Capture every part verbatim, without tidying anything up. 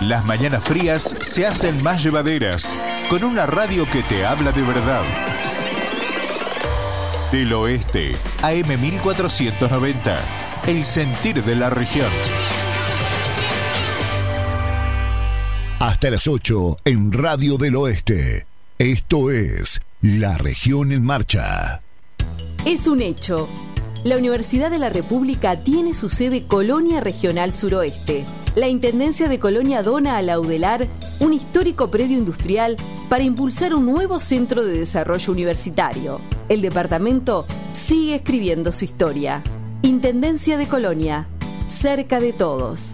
Las mañanas frías se hacen más llevaderas con una radio que te habla de verdad. Del Oeste, A M mil cuatrocientos noventa. El sentir de la región. Hasta las ocho en Radio del Oeste. Esto es La Región en Marcha. Es un hecho. La Universidad de la República tiene su sede Colonia Regional Suroeste. La Intendencia de Colonia dona a la UDELAR un histórico predio industrial para impulsar un nuevo centro de desarrollo universitario. El departamento sigue escribiendo su historia. Intendencia de Colonia, cerca de todos.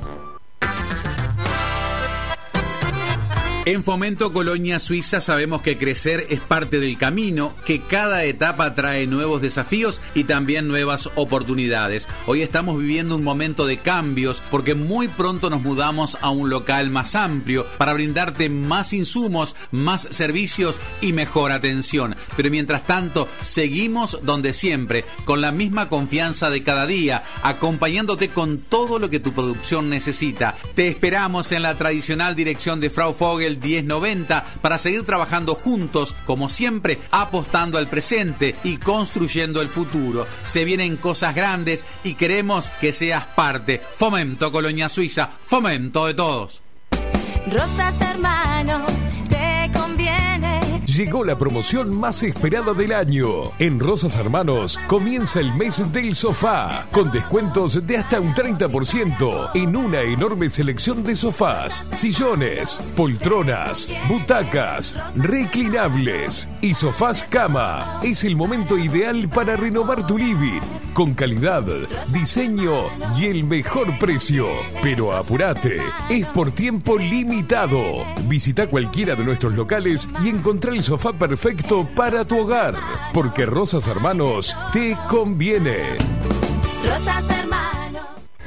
En Fomento Colonia Suiza sabemos que crecer es parte del camino, que cada etapa trae nuevos desafíos y también nuevas oportunidades. Hoy estamos viviendo un momento de cambios porque muy pronto nos mudamos a un local más amplio para brindarte más insumos, más servicios y mejor atención. Pero mientras tanto, seguimos donde siempre, con la misma confianza de cada día, acompañándote con todo lo que tu producción necesita. Te esperamos en la tradicional dirección de Frau Vogel diez noventa para seguir trabajando juntos, como siempre, apostando al presente y construyendo el futuro. Se vienen cosas grandes y queremos que seas parte. Fomento Colonia Suiza, fomento de todos. Rosas Hermanos, te conviene. Llegó la promoción más esperada del año. En Rosas Hermanos comienza el mes del sofá, con descuentos de hasta un treinta por ciento en una enorme selección de sofás, sillones, poltronas, butacas, reclinables y sofás cama. Es el momento ideal para renovar tu living, con calidad, diseño y el mejor precio. Pero apurate, es por tiempo limitado. Visita cualquiera de nuestros locales y encontrá el sofá perfecto para tu hogar, porque Rosas Hermanos te conviene. Rosas Hermanos.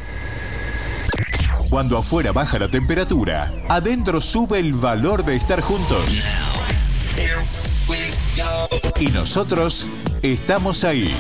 Cuando afuera baja la temperatura, adentro sube el valor de estar juntos. Y nosotros estamos ahí.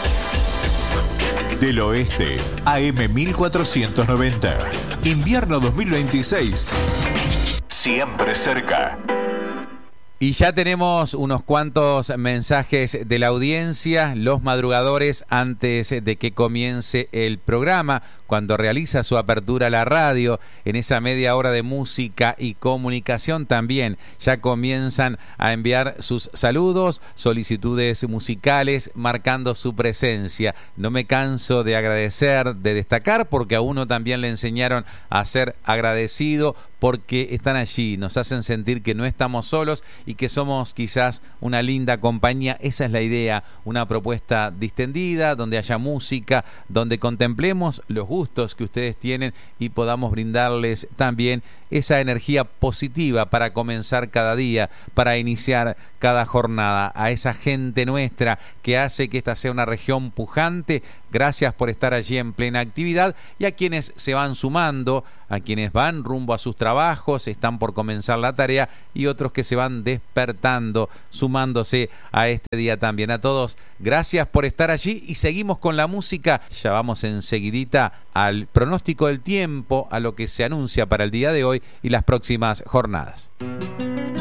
Del Oeste, A M mil cuatrocientos noventa. Invierno dos mil veintiséis. Siempre cerca. Y ya tenemos unos cuantos mensajes de la audiencia, los madrugadores antes de que comience el programa, cuando realiza su apertura a la radio, en esa media hora de música y comunicación también, ya comienzan a enviar sus saludos, solicitudes musicales, marcando su presencia. No me canso de agradecer, de destacar, porque a uno también le enseñaron a ser agradecido, porque están allí, nos hacen sentir que no estamos solos y que somos quizás una linda compañía. Esa es la idea, una propuesta distendida, donde haya música, donde contemplemos los gustos que ustedes tienen y podamos brindarles también esa energía positiva para comenzar cada día, para iniciar cada jornada. A esa gente nuestra que hace que esta sea una región pujante, gracias por estar allí en plena actividad, y a quienes se van sumando, a quienes van rumbo a sus trabajos, están por comenzar la tarea, y otros que se van despertando, sumándose a este día también. A todos, gracias por estar allí, y seguimos con la música. Ya vamos enseguidita al pronóstico del tiempo, a lo que se anuncia para el día de hoy y las próximas jornadas.